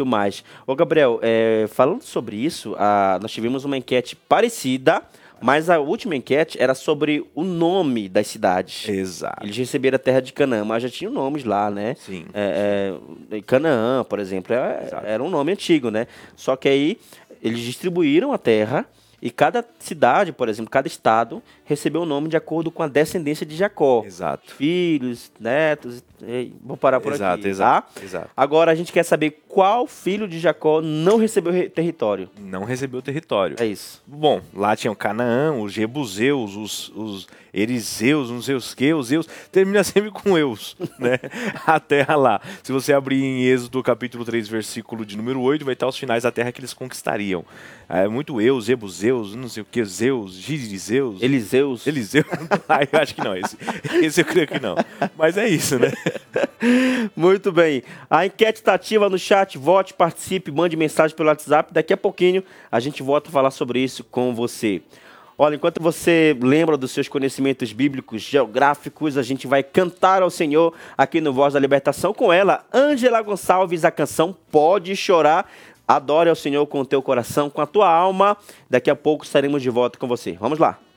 muito mais. Ô, Gabriel, falando sobre isso, nós tivemos uma enquete parecida, mas a última enquete era sobre o nome das cidades. Exato. Eles receberam a terra de Canaã, mas já tinham nomes lá, né? Sim. Canaã, por exemplo, era um nome antigo, né? Só que aí eles distribuíram a terra e cada cidade, por exemplo, cada estado recebeu o nome de acordo com a descendência de Jacó. Exato. Filhos, netos, vou parar por aqui. Exato. Agora a gente quer saber qual filho de Jacó não recebeu território. Não recebeu território. É isso. Bom, lá tinham Canaã, os Jebuseus, os Erizeus, não sei os que, os Eus, termina sempre com Eus, né? A terra lá. Se você abrir em Êxodo capítulo 3, versículo de número 8, vai estar os finais da terra que eles conquistariam. É muito Eus, Jebuseus, não sei o que, Zeus, Girizeus. Eliseus. Eu acho que não, esse eu creio que não. Mas é isso, né? Muito bem. A enquete está ativa no chat. Vote, participe, mande mensagem pelo WhatsApp. Daqui a pouquinho a gente volta a falar sobre isso com você. Olha, enquanto você lembra dos seus conhecimentos bíblicos, geográficos, a gente vai cantar ao Senhor aqui no Voz da Libertação com ela, Ângela Gonçalves, a canção Pode Chorar. Adore ao Senhor com o teu coração, com a tua alma. Daqui a pouco estaremos de volta com você. Vamos lá.